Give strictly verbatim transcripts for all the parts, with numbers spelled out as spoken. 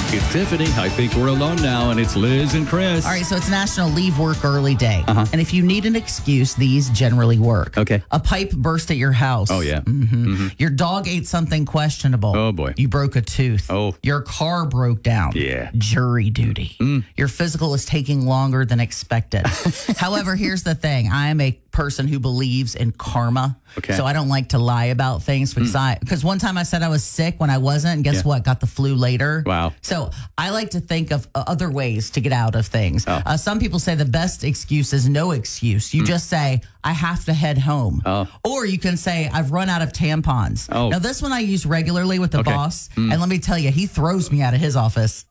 It's Tiffany. I think we're alone now, and it's Liz and Chris. All right, so it's National Leave Work Early Day. Uh-huh. And if you need an excuse, these generally work. Okay. A pipe burst at your house. Oh, yeah. Mm-hmm. Mm-hmm. Your dog ate something questionable. Oh, boy. You broke a tooth. Oh. Your car broke down. Yeah. Jury duty. Mm. Your physical is taking longer than expected. However, here's the thing. I am a person who believes in karma. Okay. So I don't like to lie about things because Mm. I because one time I said I was sick when I wasn't, and guess Yeah. what? Got the flu later. Wow. So I like to think of uh, other ways to get out of things. Oh. Uh, some people say the best excuse is no excuse. You just say, I have to head home. Oh. Or you can say, I've run out of tampons. Oh. Now, this one I use regularly with the Okay. boss. Mm. And let me tell you, he throws me out of his office.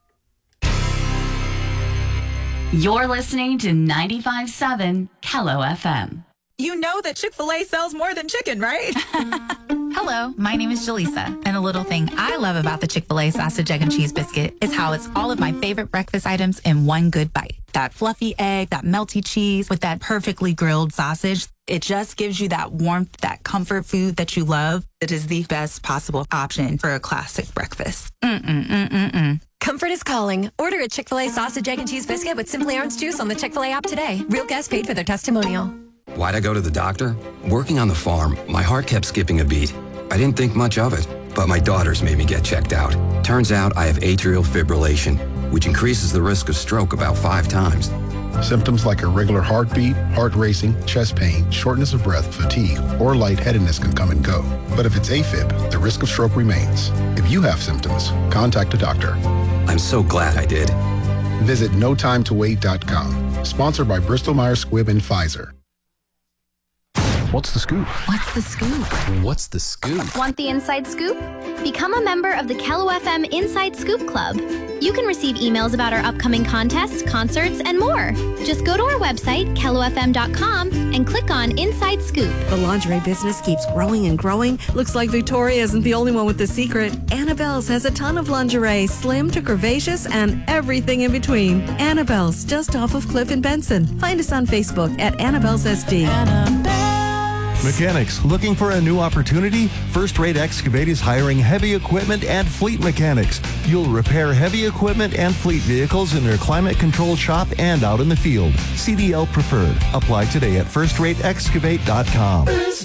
You're listening to ninety-five point seven Kello F M. You know that Chick-fil-A sells more than chicken, right? Hello, my name is Jaleesa, and a little thing I love about the Chick-fil-A sausage, egg, and cheese biscuit is how it's all of my favorite breakfast items in one good bite. That fluffy egg, that melty cheese with that perfectly grilled sausage. It just gives you that warmth, that comfort food that you love. It is the best possible option for a classic breakfast. Mm-mm-mm-mm-mm. Comfort is calling. Order a Chick-fil-A sausage, egg, and cheese biscuit with Simply Orange Juice on the Chick-fil-A app today. Real guests paid for their testimonial. Why'd I go to the doctor? Working on the farm, my heart kept skipping a beat. I didn't think much of it, but my daughters made me get checked out. Turns out I have atrial fibrillation, which increases the risk of stroke about five times. Symptoms like irregular heartbeat, heart racing, chest pain, shortness of breath, fatigue, or lightheadedness can come and go. But if it's AFib, the risk of stroke remains. If you have symptoms, contact a doctor. I'm so glad I did. Visit no time to wait dot com. Sponsored by Bristol Myers Squibb and Pfizer. What's the scoop? What's the scoop? What's the scoop? Want the inside scoop? Become a member of the Kello F M Inside Scoop Club. You can receive emails about our upcoming contests, concerts, and more. Just go to our website, kello f m dot com, and click on Inside Scoop. The lingerie business keeps growing and growing. Looks like Victoria isn't the only one with the secret. Annabelle's has a ton of lingerie, slim to curvaceous, and everything in between. Annabelle's, just off of Cliff and Benson. Find us on Facebook at Annabelle's S D. Mechanics, looking for a new opportunity? First Rate Excavate is hiring heavy equipment and fleet mechanics. You'll repair heavy equipment and fleet vehicles in their climate-controlled shop and out in the field. C D L preferred. Apply today at first rate excavate dot com.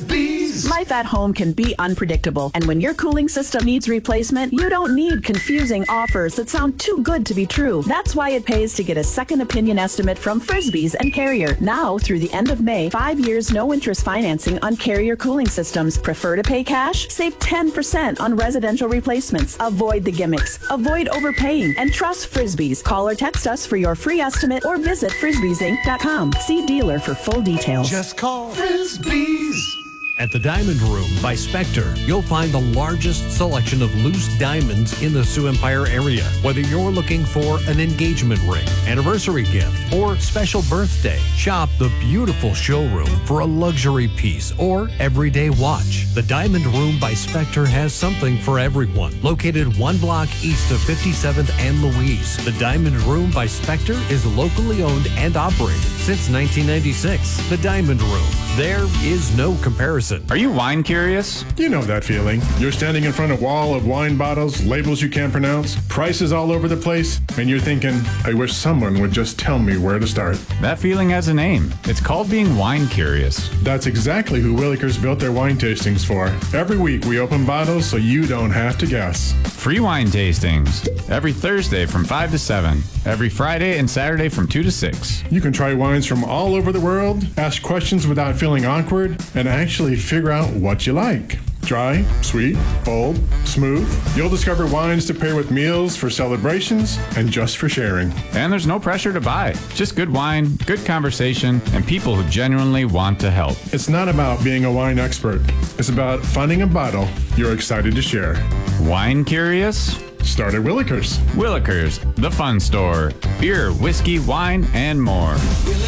Life at home can be unpredictable, and when your cooling system needs replacement, you don't need confusing offers that sound too good to be true. That's why it pays to get a second opinion estimate from Frisbee's and Carrier. Now, through the end of May, five years no interest financing on Carrier cooling systems. Prefer to pay cash? Save ten percent on residential replacements. Avoid the gimmicks. Avoid overpaying, and trust Frisbee's. Call or text us for your free estimate or visit frisbees inc dot com. See dealer for full details. Just call Frisbee's. At the Diamond Room by Spectre, you'll find the largest selection of loose diamonds in the Sioux Empire area. Whether you're looking for an engagement ring, anniversary gift, or special birthday, shop the beautiful showroom for a luxury piece or everyday watch. The Diamond Room by Spectre has something for everyone. Located one block east of fifty-seventh and Louise, the Diamond Room by Spectre is locally owned and operated since nineteen ninety-six. The Diamond Room. There is no comparison. Are you wine curious? You know that feeling. You're standing in front of a wall of wine bottles, labels you can't pronounce, prices all over the place, and you're thinking, I wish someone would just tell me where to start. That feeling has a name. It's called being wine curious. That's exactly who Willikers built their wine tastings for. Every week we open bottles so you don't have to guess. Free wine tastings. Every Thursday from five to seven. Every Friday and Saturday from two to six. You can try wines from all over the world, ask questions without feeling awkward, and actually figure out what you like. Dry, sweet, bold, smooth. You'll discover wines to pair with meals, for celebrations, and just for sharing. And there's no pressure to buy. Just good wine, good conversation, and people who genuinely want to help. It's not about being a wine expert. It's about finding a bottle you're excited to share. Wine curious? Start at Willikers. Willikers, the fun store. Beer, whiskey, wine, and more.